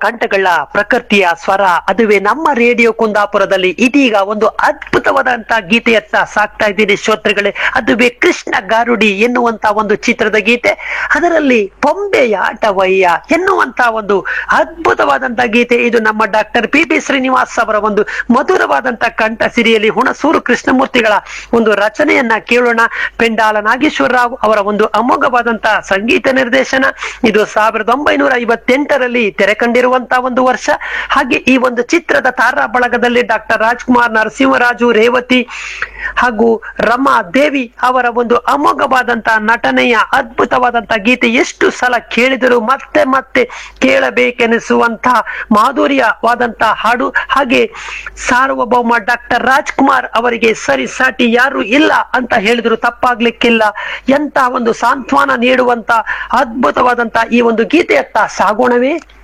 ಕಂಠಗಳ ಪ್ರಕೃತಿಯ ಸ್ವರ, ಅದುವೇ ನಮ್ಮ ರೇಡಿಯೋ ಕುಂದಾಪುರದಲ್ಲಿ ಇದೀಗ ಒಂದು ಅದ್ಭುತವಾದಂತ ಗೀತೆಯತ್ತ ಸಾಕ್ತಾ ಇದ್ದೀನಿ ಶ್ರೋತೃಗಳೇ. ಅದುವೇ ಕೃಷ್ಣ ಗಾರುಡಿ ಎನ್ನುವಂತ ಒಂದು ಚಿತ್ರದ ಗೀತೆ. ಅದರಲ್ಲಿ ಬೊಂಬೆಯ ಆಟವಯ್ಯ ಎನ್ನುವಂತ ಒಂದು ಅದ್ಭುತವಾದಂತ ಗೀತೆ. ಇದು ನಮ್ಮ ಡಾಕ್ಟರ್ ಪಿ ಶ್ರೀನಿವಾಸ್ ಅವರ ಒಂದು ಮಧುರವಾದಂತ ಕಂಠ ಸಿರಿಯಲ್ಲಿ ಹುಣಸೂರು ಕೃಷ್ಣಮೂರ್ತಿಗಳ ಒಂದು ರಚನೆಯನ್ನ ಕೇಳೋಣ. ಪೆಂಡಾಲ ನಾಗೇಶ್ವರರಾವ್ ಅವರ ಒಂದು ಅಮೋಘವಾದಂತ ಸಂಗೀತ ನಿರ್ದೇಶನ. ಇದು 1958ರಲ್ಲಿ ತೆರೆ ಕಂಡಿರುವಂತಹ ಒಂದು ವರ್ಷ. ಹಾಗೆ ಈ ಒಂದು ಚಿತ್ರದ ತಾರಾ ಬಳಗದಲ್ಲಿ ಡಾಕ್ಟರ್ ರಾಜ್ಕುಮಾರ್, ನರಸಿಂಹರಾಜು, ರೇವತಿ ಹಾಗೂ ರಮಾ ದೇವಿ ಅವರ ಒಂದು ಅಮೋಘವಾದಂತಹ ನಟನೆಯ ಅದ್ಭುತವಾದಂತಹ ಗೀತೆ. ಎಷ್ಟು ಸಲ ಕೇಳಿದರೂ ಮತ್ತೆ ಮತ್ತೆ ಕೇಳಬೇಕೆನಿಸುವಂತಹ ಮಾಧುರ್ಯವಾದಂತಹ ಹಾಡು. ಹಾಗೆ ಸಾರ್ವಭೌಮ ಡಾಕ್ಟರ್ ರಾಜ್ಕುಮಾರ್ ಅವರಿಗೆ ಸರಿ ಸಾಟಿ ಯಾರು ಇಲ್ಲ ಅಂತ ಹೇಳಿದ್ರು ತಪ್ಪಾಗ್ಲಿಕ್ಕಿಲ್ಲ. ಎಂತ ಒಂದು ಸಾಂತ್ವನ ನೀಡುವಂತ ಅದ್ಭುತವಾದಂತ ಈ ಒಂದು ಗೀತೆಯತ್ತ ಸಾಗೋಣವೇ.